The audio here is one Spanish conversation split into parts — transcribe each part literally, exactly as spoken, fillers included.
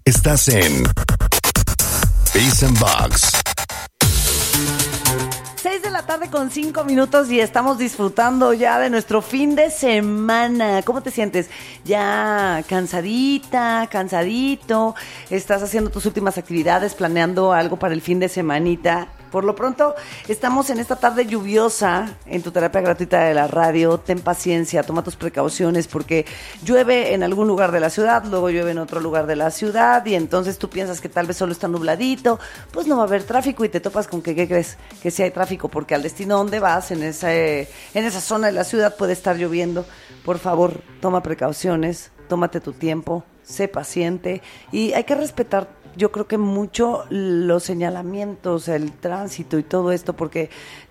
Estás en Peace and Box. seis de la tarde con cinco minutos y estamos disfrutando ya de nuestro fin de semana. ¿Cómo te sientes? ¿Ya cansadita, cansadito? ¿Estás haciendo tus últimas actividades, planeando algo para el fin de semanita? Por lo pronto, estamos en esta tarde lluviosa en tu terapia gratuita de la radio. Ten paciencia, toma tus precauciones porque llueve en algún lugar de la ciudad, luego llueve en otro lugar de la ciudad y entonces tú piensas que tal vez solo está nubladito, pues no va a haber tráfico y te topas con que, ¿qué crees? Que sí hay tráfico porque al destino donde vas, en, ese, en esa zona de la ciudad puede estar lloviendo. Por favor, toma precauciones, tómate tu tiempo, sé paciente y hay que respetar, yo creo que mucho los señalamientos, el tránsito y todo esto, porque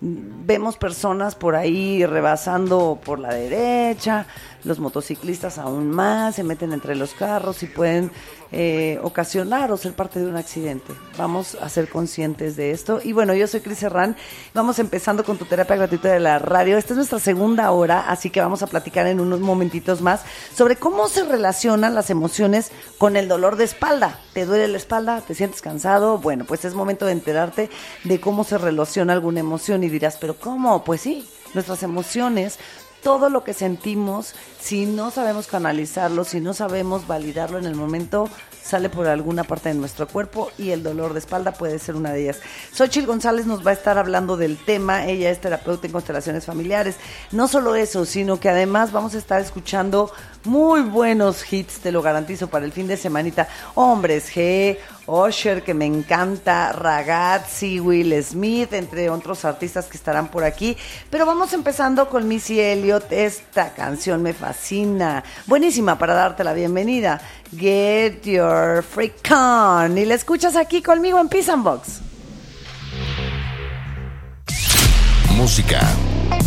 vemos personas por ahí rebasando por la derecha, los motociclistas aún más, se meten entre los carros y pueden eh, ocasionar o ser parte de un accidente. Vamos a ser conscientes de esto. Y bueno, yo soy Cris Herrán, vamos empezando con tu terapia gratuita de la radio. Esta es nuestra segunda hora, así que vamos a platicar en unos momentitos más sobre cómo se relacionan las emociones con el dolor de espalda. ¿Te duele la espalda? ¿Te sientes cansado? Bueno, pues es momento de enterarte de cómo se relaciona alguna emoción y dirás, ¿pero cómo? Pues sí, nuestras emociones, todo lo que sentimos, si no sabemos canalizarlo, si no sabemos validarlo en el momento, sale por alguna parte de nuestro cuerpo y el dolor de espalda puede ser una de ellas. Xóchitl González nos va a estar hablando del tema, ella es terapeuta en constelaciones familiares. No solo eso, sino que además vamos a estar escuchando muy buenos hits, te lo garantizo, para el fin de semanita. Hombres G, Usher, que me encanta, Ragazzi, Will Smith, entre otros artistas que estarán por aquí. Pero vamos empezando con Missy Elliott. Esta canción me fascina, buenísima para darte la bienvenida. Get Your Freak On. Y la escuchas aquí conmigo en Peace and Box. Música,